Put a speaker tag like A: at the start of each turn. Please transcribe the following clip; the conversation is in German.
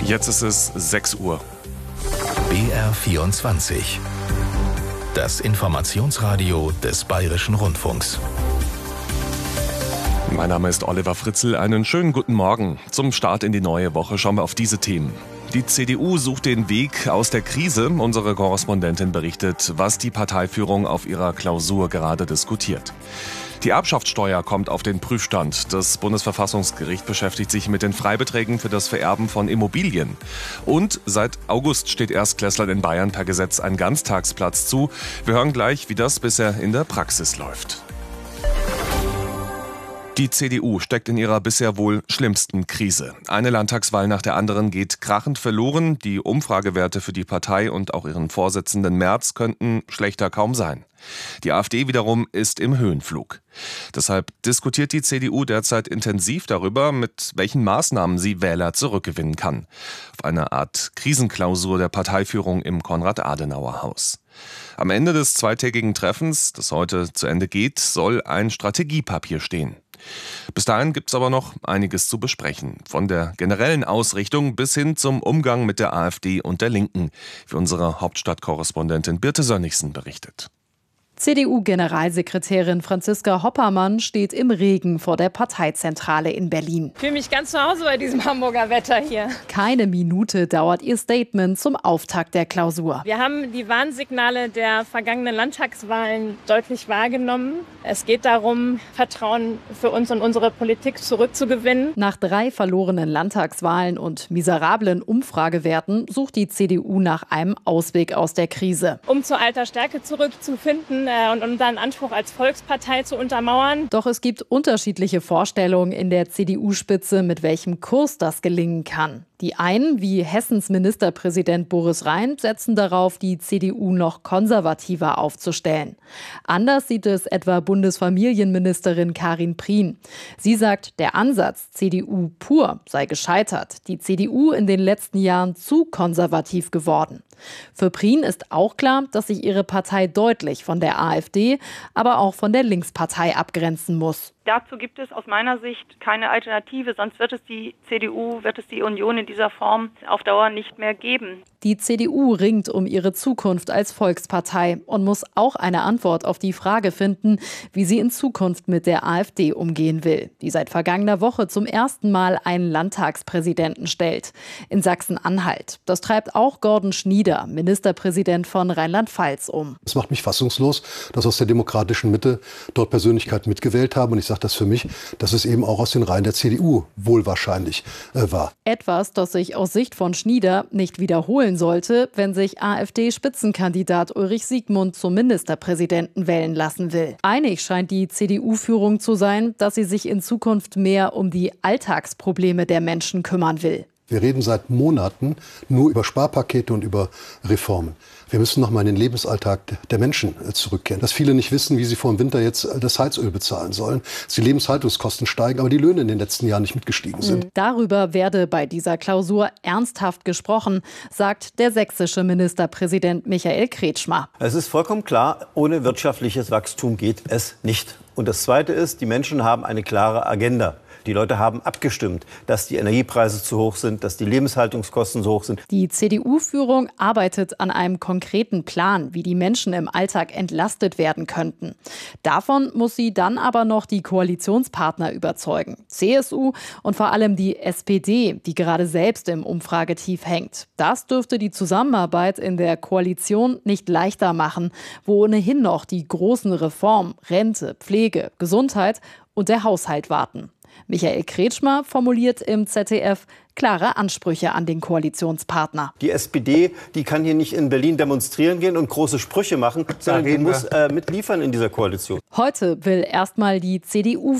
A: Jetzt ist es 6 Uhr.
B: BR24. Das Informationsradio des Bayerischen Rundfunks.
A: Mein Name ist Oliver Fritzl. Einen schönen guten Morgen. Zum Start in die neue Woche schauen wir auf diese Themen. Die CDU sucht den Weg aus der Krise. Unsere Korrespondentin berichtet, was die Parteiführung auf ihrer Klausur gerade diskutiert. Die Erbschaftssteuer kommt auf den Prüfstand. Das Bundesverfassungsgericht beschäftigt sich mit den Freibeträgen für das Vererben von Immobilien. Und seit August steht Erstklässlern in Bayern per Gesetz ein Ganztagsplatz zu. Wir hören gleich, wie das bisher in der Praxis läuft. Die CDU steckt in ihrer bisher wohl schlimmsten Krise. Eine Landtagswahl nach der anderen geht krachend verloren. Die Umfragewerte für die Partei und auch ihren Vorsitzenden Merz könnten schlechter kaum sein. Die AfD wiederum ist im Höhenflug. Deshalb diskutiert die CDU derzeit intensiv darüber, mit welchen Maßnahmen sie Wähler zurückgewinnen kann. Auf eine Art Krisenklausur der Parteiführung im Konrad-Adenauer-Haus. Am Ende des zweitägigen Treffens, das heute zu Ende geht, soll ein Strategiepapier stehen. Bis dahin gibt es aber noch einiges zu besprechen. Von der generellen Ausrichtung bis hin zum Umgang mit der AfD und der Linken, wie unsere Hauptstadtkorrespondentin Birte Sönnigsen berichtet.
C: CDU-Generalsekretärin Franziska Hoppermann steht im Regen vor der Parteizentrale in Berlin.
D: Ich fühle mich ganz zu Hause bei diesem Hamburger Wetter hier.
C: Keine Minute dauert ihr Statement zum Auftakt der Klausur.
D: Wir haben die Warnsignale der vergangenen Landtagswahlen deutlich wahrgenommen. Es geht darum, Vertrauen für uns und unsere Politik zurückzugewinnen.
C: Nach 3 verlorenen Landtagswahlen und miserablen Umfragewerten sucht die CDU nach einem Ausweg aus der Krise.
D: Um zur alter Stärke zurückzufinden und unseren Anspruch als Volkspartei zu untermauern.
C: Doch es gibt unterschiedliche Vorstellungen in der CDU-Spitze, mit welchem Kurs das gelingen kann. Die einen, wie Hessens Ministerpräsident Boris Rhein, setzen darauf, die CDU noch konservativer aufzustellen. Anders sieht es etwa Bundesfamilienministerin Karin Prien. Sie sagt, der Ansatz CDU pur sei gescheitert. Die CDU in den letzten Jahren zu konservativ geworden. Für Prien ist auch klar, dass sich ihre Partei deutlich von der AfD, aber auch von der Linkspartei abgrenzen muss.
E: Dazu gibt es aus meiner Sicht keine Alternative, sonst wird es die CDU, wird es die Union in dieser Form auf Dauer nicht mehr geben.
C: Die CDU ringt um ihre Zukunft als Volkspartei und muss auch eine Antwort auf die Frage finden, wie sie in Zukunft mit der AfD umgehen will, die seit vergangener Woche zum ersten Mal einen Landtagspräsidenten stellt. In Sachsen-Anhalt. Das treibt auch Gordon Schnieder, Ministerpräsident von Rheinland-Pfalz, um.
F: Es macht mich fassungslos, dass aus der demokratischen Mitte dort Persönlichkeiten mitgewählt haben. Und ich sage das für mich, dass es eben auch aus den Reihen der CDU wohl wahrscheinlich war.
C: Etwas, das sich aus Sicht von Schnieder nicht wiederholen sollte, wenn sich AfD-Spitzenkandidat Ulrich Siegmund zum Ministerpräsidenten wählen lassen will. Einig scheint die CDU-Führung zu sein, dass sie sich in Zukunft mehr um die Alltagsprobleme der Menschen kümmern will.
F: Wir reden seit Monaten nur über Sparpakete und über Reformen. Wir müssen noch mal in den Lebensalltag der Menschen zurückkehren. Dass viele nicht wissen, wie sie vor dem Winter jetzt das Heizöl bezahlen sollen. Dass die Lebenshaltungskosten steigen, aber die Löhne in den letzten Jahren nicht mitgestiegen sind.
C: Darüber werde bei dieser Klausur ernsthaft gesprochen, sagt der sächsische Ministerpräsident Michael Kretschmer.
G: Es ist vollkommen klar, ohne wirtschaftliches Wachstum geht es nicht. Und das Zweite ist, die Menschen haben eine klare Agenda. Die Leute haben abgestimmt, dass die Energiepreise zu hoch sind, dass die Lebenshaltungskosten so hoch sind.
C: Die CDU-Führung arbeitet an einem konkreten Plan, wie die Menschen im Alltag entlastet werden könnten. Davon muss sie dann aber noch die Koalitionspartner überzeugen. CSU und vor allem die SPD, die gerade selbst im Umfragetief hängt. Das dürfte die Zusammenarbeit in der Koalition nicht leichter machen, wo ohnehin noch die großen Reformen, Rente, Pflege, Gesundheit und der Haushalt warten. Michael Kretschmer formuliert im ZDF klare Ansprüche an den Koalitionspartner.
G: Die SPD, die kann hier nicht in Berlin demonstrieren gehen und große Sprüche machen, sondern die muss mitliefern in dieser Koalition.
C: Heute will erstmal die CDU